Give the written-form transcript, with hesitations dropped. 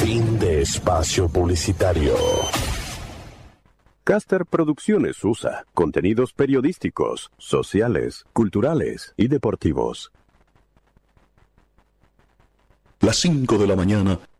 Fin de espacio publicitario. Caster Producciones USA. Contenidos periodísticos, sociales, culturales y deportivos. Las 5 de la mañana